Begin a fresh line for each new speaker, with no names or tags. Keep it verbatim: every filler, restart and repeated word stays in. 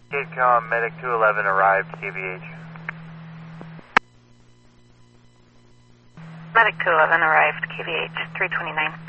Gatecom, Medic two eleven arrived, K V H.
Medic two eleven arrived, K V H, three twenty-nine.